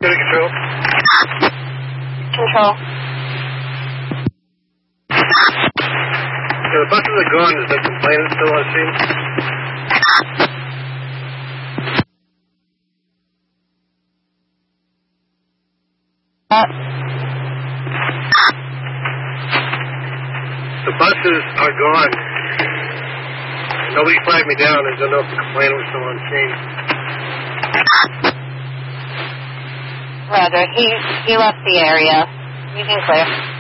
City Control. Control. The buses are gone. Is the complainant still on scene? The buses are gone. Nobody flagged me down. I don't know if the complainant was still on scene. Roger. He left the area. You can clear.